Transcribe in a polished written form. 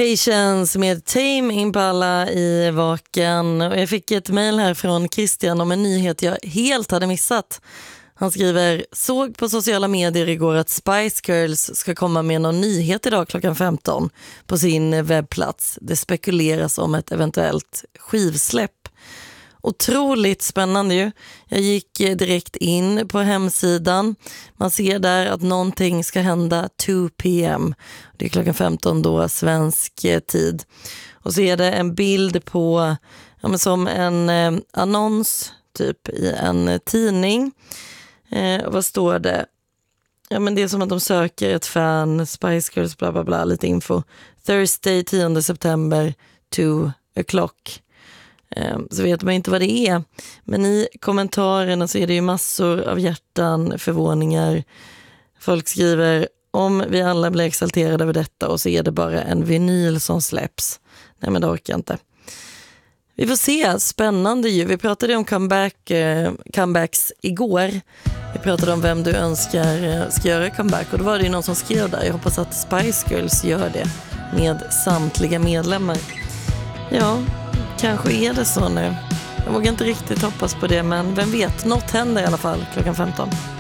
Patience med Tame Impala i Vaken. Och jag fick ett mejl här från Christian om en nyhet jag helt hade missat. Han skriver: såg på sociala medier igår att Spice Girls ska komma med någon nyhet idag klockan 15 på sin webbplats. Det spekuleras om ett eventuellt skivsläpp. Otroligt spännande ju. Jag gick direkt in på hemsidan. Man ser där att någonting ska hända 2 p.m. Det är klockan 15 då, svensk tid. Och så är det en bild på, som en annons typ i en tidning. Vad står det? Det är som att de söker ett fan, Spice Girls, bla bla bla, lite info. Thursday 10 september, 2 o'clock. Så vet man inte vad det är. Men i kommentarerna så är det ju massor av hjärtan, förvåningar. Folk skriver: om vi alla blir exalterade över detta och så är det bara en vinyl som släpps. Nej, men det orkar jag inte. Vi får se, spännande ju. Vi pratade om comebacks igår. Vi pratade om vem du önskar ska göra comeback. Och då var det ju någon som skrev där: jag hoppas att Spice Girls gör det med samtliga medlemmar. Ja, kanske är det så nu. Jag vågar inte riktigt hoppas på det, men vem vet, något händer i alla fall klockan 15.